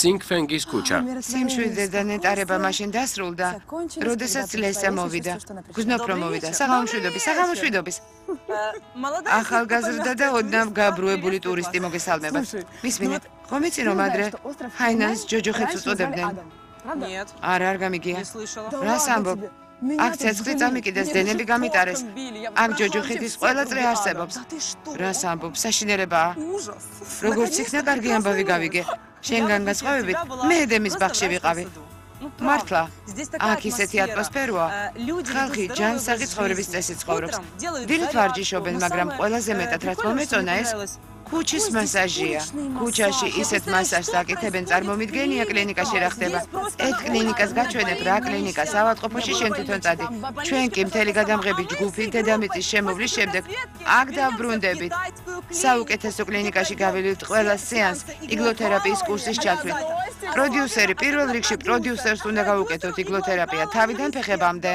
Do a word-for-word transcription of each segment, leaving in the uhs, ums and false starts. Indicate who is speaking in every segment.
Speaker 1: სინგფენგის ქუჩა.
Speaker 2: სიმშვიდე და ნეტარება მაშინ დასრულდა, როდესაც ლესა მოვიდა. გზნობ რომ მოვიდა. საღამოშვიდობის, საღამოშვიდობის. ახალგაზრდა და ოდნავ გაბრუებული ტურისტი მოგესალმებათ. მისმინეთ, ხომ იცი რომ ადრე ჰაინანს ჯოჯოხეთს უწოდებდნენ? არა, არ გამიგია. რას ამბობ? აქ ცეცხლი წამიკიდეს, დენები გამიტარეს. აქ ჯოჯოხეთის ყველა წრე არსებობს. რას ამბობ? საშინელებაა. როგორც იქნა კარგი ამბავი გავიგე. შენგან გასწავებით, მე ედემის ბაღში ვიყავი. მართლა, აქ ისეთი ატმოსფეროა. ხალხი ჯანსაღი ცხოვრების წესით ცხოვრობს. დილით ვარჯიშობენ, მაგრამ ყველაზე მეტად რაც მომეწონა ეს ქუჩის მასაჟია. ქუჩაში ისეთ მასაჟს აკეთებენ, წარმომიდგენია კლინიკაში რა ხდება. ერთ კლინიკას გაჩვენებ, რა კლინიკას ავადმყოფოში შენ თვითონ წადი. ჩვენ კი მთელი გადამღები ჯგუფი დედამიწის შემოვლის შემდეგ აქ დავბრუნდებით. საუკეთესო კლინიკაში გავიდით ყველა სეანს იგლოთერაპიის კურსის ჩათვლით. პროდიუსერი პირველ რიგში პროდიუსერს უნდა გავუკეთოთ იგლოთერაპია თავიდან ფეხებამდე.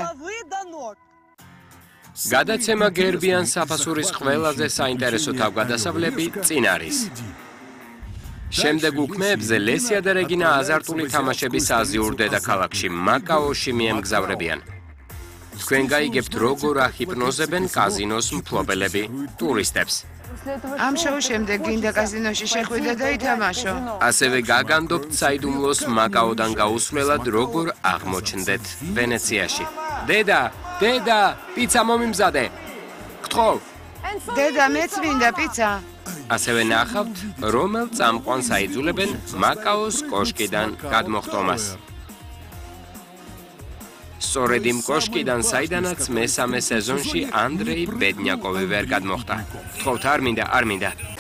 Speaker 1: გადაცემა გერბიან საფასურის ყველაზე საინტერესო თავგადასავლები წინ არის. შემდეგ უქმეებზე ლესია და რეგინა აზარტული თამაშების აზიურ დედაქალაქში მაკაოში მიემგზავრებიან. თქვენ გაიგებთ როგორ აჰიპნოზებენ კაზინოს მფლობელები ტურისტებს.
Speaker 2: ამ შოუს შემდეგ გინდა კაზინოში შეხვიდე და ითამაშო.
Speaker 1: ასევე გაგანდობთ საიდუმლოს მაკაოდან გაუსვლელად როგორ აღმოჩნდეთ ვენეციაში. დედა, დედა, პიცა მომიმზადე. გთხოვ.
Speaker 2: დედა, მეც მინდა პიცა.
Speaker 1: ასევე ნახავთ, რომელ წამყვანს აიძულებენ მაკაოს კოშკიდან გადმოხტომას. სწორედ იმ კოშკიდან, საიდანაც მესამე სეზონში ანდრეი ბედნიაკოვი ვერ გადმოხტა. გთხოვთ, არ მინდა, არ მინდა.